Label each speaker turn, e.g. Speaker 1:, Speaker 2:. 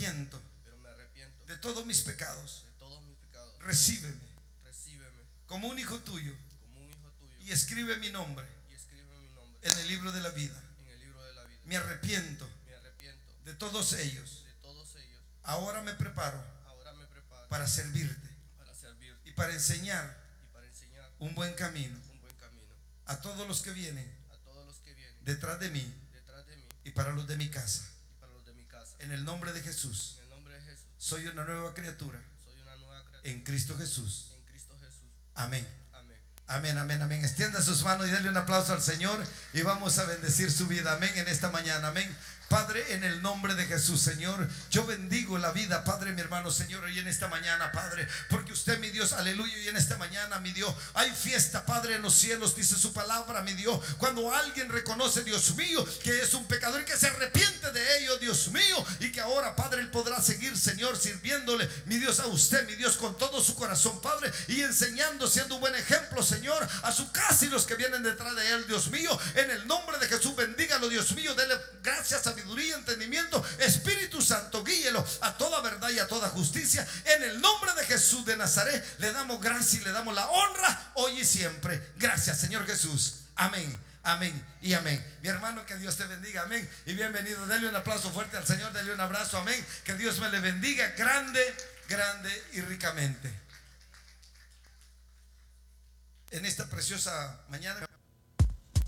Speaker 1: arrepiento de todos mis pecados. Recíbeme como un hijo tuyo y escribe mi nombre en el libro de la vida. Me arrepiento de todos ellos. Ahora me preparo para servirte y para enseñar un buen camino a todos los que vienen detrás de mí y para los de mi casa. En el nombre de Jesús, soy una nueva criatura en Cristo Jesús. Amén. Amén, amén, amén. Extienda sus manos y denle un aplauso al Señor y vamos a bendecir su vida. Amén, en esta mañana. Amén. Padre, en el nombre de Jesús, Señor, yo bendigo la vida, Padre, mi hermano, Señor, hoy en esta mañana, Padre, porque usted, mi Dios, aleluya, y en esta mañana, mi Dios, hay fiesta, Padre, en los cielos, dice su palabra, mi Dios, cuando alguien reconoce, Dios mío, que es un pecador y que se arrepiente de ello, Dios mío, y que ahora, Padre, él podrá seguir, Señor, sirviéndole, mi Dios, a usted, mi Dios, con todo su corazón, Padre, y enseñando, siendo un buen ejemplo, Señor, a su casa y los que vienen detrás de él, Dios mío, en el nombre de Jesús, bendígalo, Dios mío, dele gracias, sabiduría, entendimiento, Espíritu Santo, guíelo a toda verdad y a toda justicia. En el nombre de Jesús de Nazaret le damos gracia y le damos la honra hoy y siempre. Gracias, Señor Jesús. Amén, amén y amén. Mi hermano, que Dios te bendiga. Amén y bienvenido. Dele un aplauso fuerte al Señor, dele un abrazo. Amén. Que Dios me le bendiga grande, grande y ricamente. En esta preciosa mañana